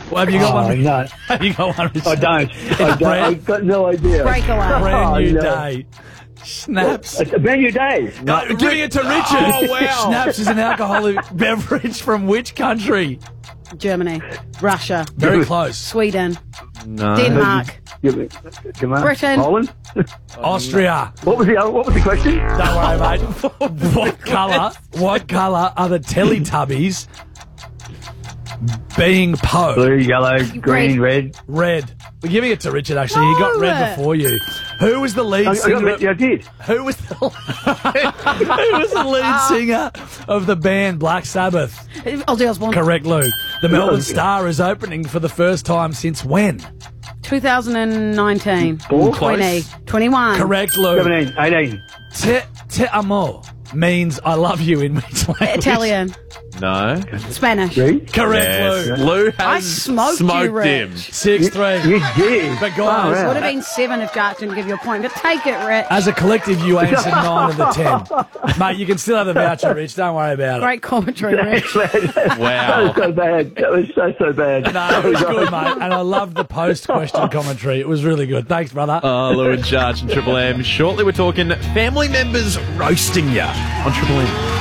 Well, have you got one? No, Have you got one? I don't. I've got no idea. Breakaway. Brand new no. day. Schnapps. It's a brand new day. Giving it to Richard. Oh, wow. Schnapps is an alcoholic beverage from which country? Germany. Russia. Very close. Sweden. No. Denmark. Come on. Britain. Poland. Austria. What was the question? Don't worry, mate. What colour are the Teletubbies being Poe? Blue, yellow, green, red. Red. We're giving it to Richard, actually. He got red before you. Who was the lead singer? I did. Who was the lead singer of the band Black Sabbath? Ozzy Osbourne. Correct, Lou. The Melbourne Star is opening for the first time since when? 2019. All 20. 21. Correct, Lou. 17, 18. Te amo means I love you in which language? Italian. No. Spanish. See? Correct, Yes. Lou. Lou I has smoked you, him. Rich. 6-3. You did. But guys, wow. Would have been 7 if Jark didn't give you a point. But take it, Rich. as a collective, you answered 9 of the 10. Mate, you can still have the voucher, Rich. Don't worry about it. Great commentary, Rich. That Wow. was so bad. That was so bad. No, it was good, mate. And I loved the post-question commentary. It was really good. Thanks, brother. Lou and Charge and Triple M. Shortly, we're talking family members roasting you on Triple M.